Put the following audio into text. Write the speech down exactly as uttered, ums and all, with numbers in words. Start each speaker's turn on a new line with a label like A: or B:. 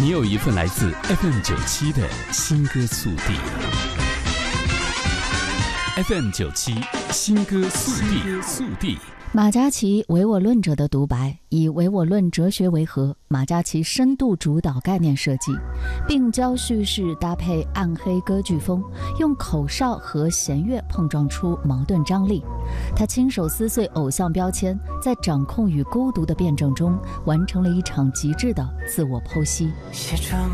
A: 你有一份来自 F M 九七的新歌速递。F M 九七新歌速递，速递。
B: 马嘉祺唯我论者的独白，以唯我论哲学为核，马嘉祺深度主导概念设计，病娇叙事搭配暗黑歌剧风，用口哨和弦乐碰撞出矛盾张力。他亲手撕碎偶像标签，在掌控与孤独的辩证中，完成了一场极致的自我剖析。
C: 写着